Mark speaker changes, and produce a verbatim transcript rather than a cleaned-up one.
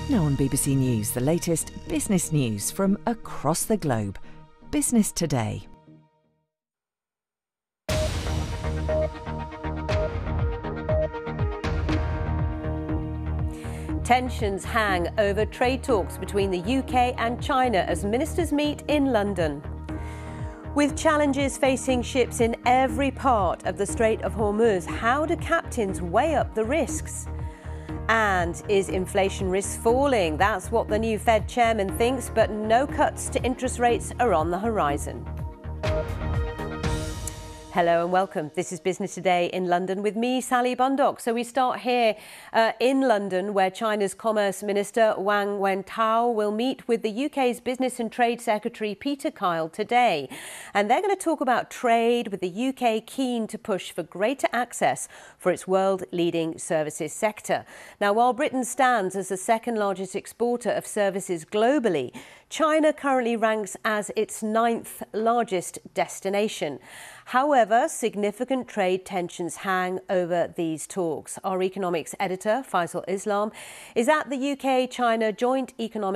Speaker 1: Now on B B C News, the latest business news from across the globe. Business Today.
Speaker 2: Tensions hang over trade talks between the U K and China as ministers meet in London. With challenges facing ships in every part of the Strait of Hormuz, how do captains weigh up the risks? And is inflation risk falling? That's what the new Fed chairman thinks, but no cuts to interest rates are on the horizon. Hello and welcome. This is Business Today in London with me, Sally Bundock. So we start here uh, in London, where China's Commerce Minister Wang Wentao will meet with the U K's Business and Trade Secretary Peter Kyle today. And they're going to talk about trade, with the U K keen to push for greater access for its world-leading services sector. Now, while Britain stands as the second largest exporter of services globally, China currently ranks as its ninth largest destination. However, significant trade tensions hang over these talks. Our economics editor, Faisal Islam, is at the U K China Joint Economic